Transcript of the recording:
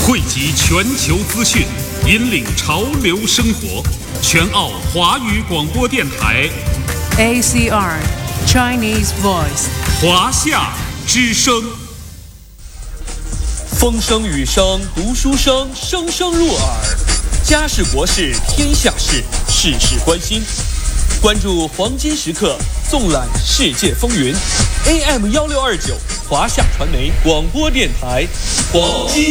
汇集全球资讯，引领潮流生活。全澳华语广播电台 ACR Chinese Voice 华夏之声。 风声雨声读书声，声声入耳。家事国事天下事，事事关心。关注黄金时刻，纵览世界风云。AM 1629华夏传媒广播电台，黄金